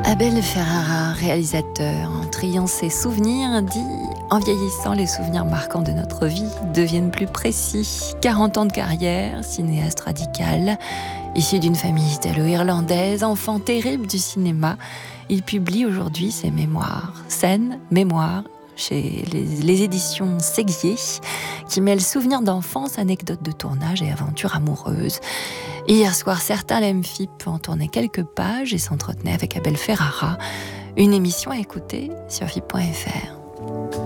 Abel Ferrara, réalisateur, en triant ses souvenirs, dit « En vieillissant, les souvenirs marquants de notre vie deviennent plus précis. 40 ans de carrière, cinéaste radical, issu d'une famille italo-irlandaise, enfant terrible du cinéma, il publie aujourd'hui ses mémoires. Scènes, mémoires, chez les éditions Séguier, qui mêlent souvenirs d'enfance, anecdotes de tournage et aventures amoureuses. Hier soir, certains l'MFIP en tournaient quelques pages et s'entretenaient avec Abel Ferrara. Une émission à écouter sur FIP.fr.